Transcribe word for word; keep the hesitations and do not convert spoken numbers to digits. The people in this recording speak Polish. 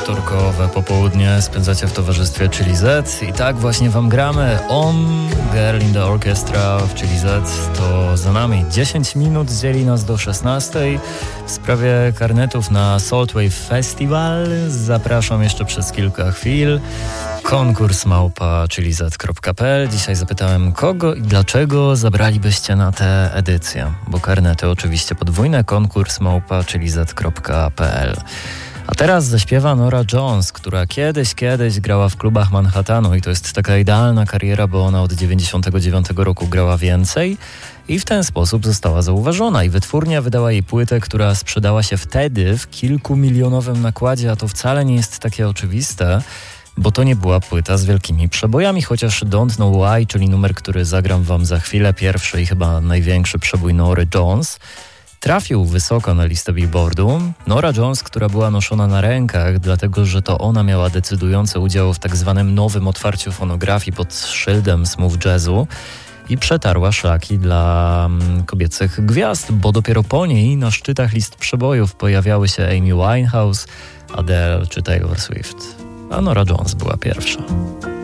wtorkowe popołudnie spędzacie w towarzystwie Chili Z i tak właśnie wam gramy On Girl in the Orchestra w Chili Z. To za nami dziesięć minut, dzieli nas do szesnastej. W sprawie karnetów na Saltwave Festival zapraszam jeszcze przez kilka chwil. Konkurs małpa chilizet kropka p l. Dzisiaj zapytałem, kogo i dlaczego zabralibyście na tę edycję, bo karnety oczywiście podwójne. Konkurs małpa chilizet kropka p l. A teraz zaśpiewa Norah Jones, która kiedyś, kiedyś grała w klubach Manhattanu i to jest taka idealna kariera, bo ona od dziewięćdziesiątego dziewiątego roku grała więcej i w ten sposób została zauważona i wytwórnia wydała jej płytę, która sprzedała się wtedy w kilkumilionowym nakładzie, a to wcale nie jest takie oczywiste, bo to nie była płyta z wielkimi przebojami, chociaż Don't Know Why, czyli numer, który zagram wam za chwilę, pierwszy i chyba największy przebój Nory Jones, trafił wysoko na listę Billboardu. Norah Jones, która była noszona na rękach, dlatego że to ona miała decydujący udział w tak zwanym nowym otwarciu fonografii pod szyldem smooth jazzu i przetarła szlaki dla kobiecych gwiazd, bo dopiero po niej na szczytach list przebojów pojawiały się Amy Winehouse, Adele czy Taylor Swift. A Norah Jones była pierwsza.